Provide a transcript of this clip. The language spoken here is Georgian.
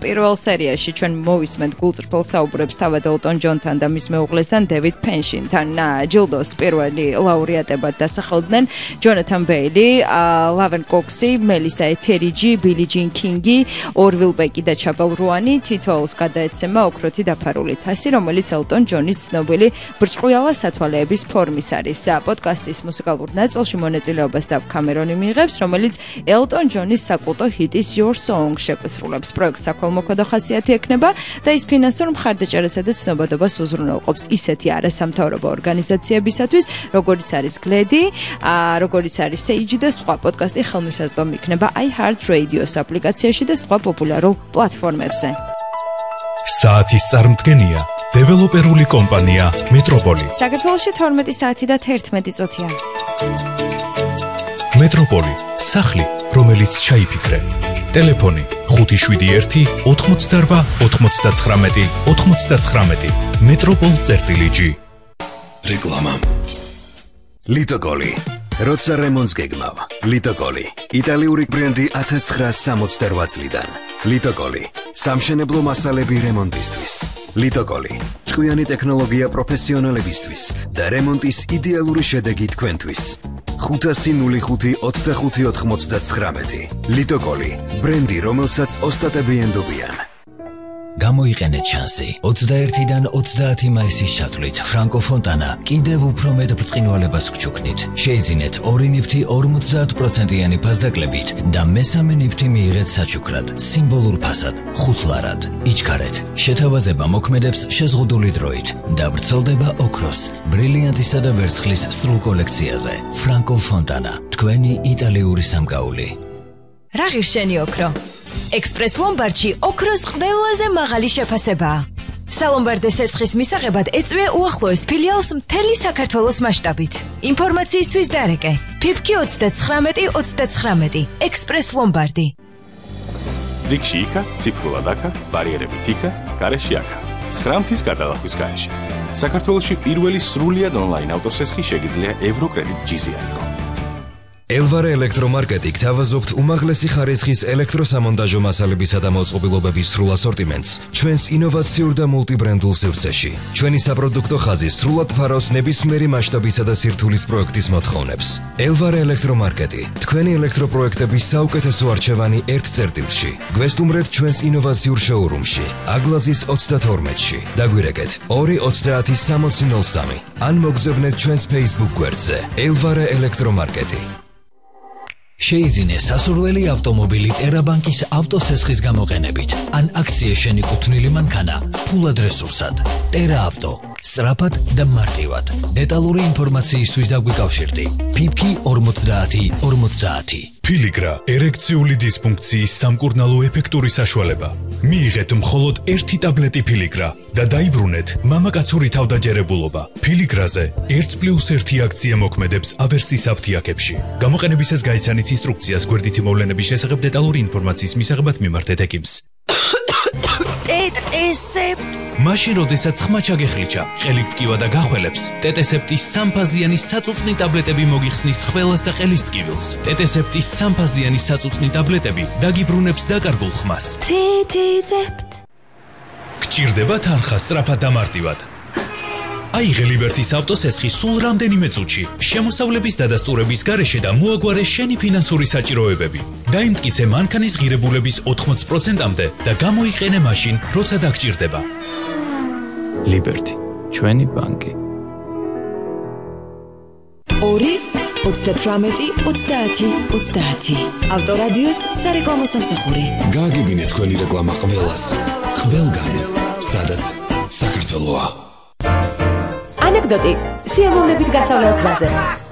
პირველ სერიაში ჩვენ მოვისმენთ გულწრფელ საუბრებს თავად ელტონ ჯონთან და მის მეუღლესთან დევიდ ფენშინთან. ჯილდოს პირველი ლაურეატებად დასახელდნენ ჯონათან ბეილი, ლავენ კოქსი, მელისა ეთერიჯი, ბილი ჯინ კინგი, ორვილ ბეკი და ჩაბალ რუანი. თითოეულს გადაეცემა ოქროთი დაფარული თასი, რომელიც ელტონ ჯონის ცნობილი ბრჭყვიალა სათვალეების ფორმის არის. პოდკასტის მუსიკალურ ნაწილში მონაწილეობას დավ კამერონი მიიღებს, რომელიც ელტონ ჯონის საკულტო ჰიტის Your Song შეკვესრულებს. პროექტს საქველმოქმედო ხასიათი ექნება და ის ფინანსურ მხარდაჭერასა და ცნობადობას უზრუნველყოფს ისეთი არასამთავრობო ორგანიზაციებისათვის, როგორიც არის გლედი, როგორიც არის Sage და სხვა. პოდკასტი ხელმისაწვდომი იქნება iHeartRadio-s აპლიკაციაში და სხვა პოპულარულ პლატფორმებზე. საათის წარმდგენია დეველოპერული კომპანია მეტროპოლი. საქართველოში 12 საათი და 11 წუთია. მეტროპოლი, სახლი, რომელიც ჩაიფიქრე. ტელეფონი 571 88 99 99. metropol.g. რეკლამა. ლიტოგოლი. როცა რემონტს გეგმავ, ლიტოგოლი. იტალიური ბრენდი 1968 წლიდან. ლიტოგოლი. სამშენებლო მასალები რემონტისთვის. ლიტოგოლი. ჭკვიანი ტექნოლოგია პროფესიონალებისთვის და რემონტის იდეალური შედეგი თქვენთვის. 505 25 99. ლიტოგოლი. ბრენდი, რომელსაც ოსტატები ენდობიან. გამოიყენეთ შანსი. 21-დან 30 მაისის ჩათვლით ფრანკო ფონტანა კიდევ უფრო მეტ ბრწყინვალებას გჩუქნით. შეიძინეთ 2 ნივთი 50%-იანი ფასდაკლებით და მესამე ნივთი მიიღეთ საჩუქრად, სიმბოლურ ფასად, ხუთლარად. იჩქარეთ. შეთავაზება მოქმედებს შეზღუდული დროით და ვრცელდება ოქროს, ბრილიანტისა და ვერცხლის სრულ კოლექციაზე. ფრანკო ფონტანა, თქვენი იტალიური სამკაული. რა ღირსენი ოქრო? ექსპრეს ლომბარდში ოქროს ყველაზე მაღალი შეფასებაა. სალომბარდეს ესხის მისაღებად ეწვია უახლოეს ფილიალს მთელი საქართველოს მასშტაბით. ინფორმაციისთვის დარეკე. ფიფკი 39 ექსპრეს ლომბარდი. რიგში იქა, ციფრულად აქა, ბარიერებით იქა, გარეში აქა. 9 მთის გადალახვის გარეშე. საქართველოში პირველი სრულიად ონლაინ ავტოსესხი შეგიძლია ევროკრედიტ ჯიზი აიღო. ელვარე ელექტრომარკეტი გთავაზობთ უმაღლესი ხარისხის ელექტროსამონტაჟო მასალებისა და მოწყობილობების სრულ ასორტიმენტს ჩვენს ინოვაციურ და მულტიბრენდულ სივრცეში. ჩვენი საპროდუქტო ხაზი სრულად ფარავს ნებისმიერი მასშტაბისა და სირთულის პროექტის მოთხოვნებს. ელვარე ელექტრომარკეტი, თქვენი ელექტროპროექტების საუკეთესო არჩევანი ერთ წერტილში. გვესტუმრეთ ჩვენს ინოვაციურ შოურუმში, აგლაძის 32-ში. დაგვირეკეთ 230 ან მოგზავნეთ ჩვენს Facebook გვერდზე. ელვარე ელექტრომარკეტი. შეიძინე სასურველი ავტომობილი ტერაბანკის ავტოსესხის გამოყენებით ან აქცია შენიკუთვნილი მანქანა ფულად რესურსად. ტერა ავტო. სწრაფად და მარტივად. დეტალური ინფორმაციისთვის დაგვიკავშირდი. ფიფკი 50 ფილიგრა ერექციული დისფუნქციის სამკურნალო ეფექტური საშუალება. მიიღეთ მხოლოდ 1 ტაბლეტი ფილიგრა და დაიბრუნეთ მამაკაცური თავდაჯერებულობა. ფილიგრაზე 1+1 აქცია მოქმედებს ავერსის აფთიაქებში. გამოყენებისას გაიცანით ინსტრუქციას გვერდითი მოვლენების შესახებ დეტალური ინფორმაციის მისაღებად მიმართეთ ექიმს. მაშინ როდესაც ხმა ჩაგეხლიჩა, ყელი ტკივა და გახველებს, ტეტესეპტის სამფაზიანი საწუწნი ტაბლეტები მოგიხსნის ხველას და ყელის ტკივილს. ტეტესეპტის სამფაზიანი საწუწნი ტაბლეტები დაგიბრუნებს დაკარგულ ხმას. გჭირდება თანხა სწრაფად და მარტივად. აიღე ლიბერტის ავტოსესხი სულ რამდენიმე წუთში, შემოსავლების დადასტურების გარეშე და მოაგვარე შენი ფინანსური საჭიროებები. დაიმტკიცე მანქანის ღირებულების 80%-მდე და გამოიყენე მაშინ, როცა დაგჭირდება. ლიბერტი, ჩვენი ბანკი. 2-38-30-30. ავტორადიოს სარეკლამო სამსახური. გააგებინეთ თქვენი რეკლამა ყველას. ყველგან, სადაც საქართველოა. ანეკდოტი სიამოვნებით გასავლელ გზაზე.